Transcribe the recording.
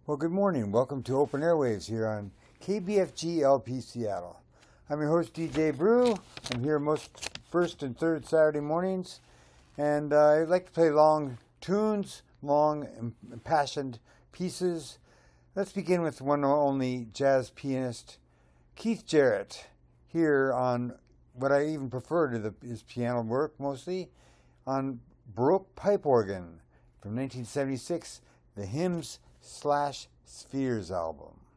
Well, good morning. Welcome to Open Airwaves here on KBFG LP Seattle. I'm your host, DJ Brew. I'm here most first and third Saturday mornings, and I like to play long tunes, long impassioned pieces. Let's begin with one and only jazz pianist, Keith Jarrett, here on what I even prefer to his piano work mostly, on Baroque pipe organ from 1976, the Hymns/Spheres album.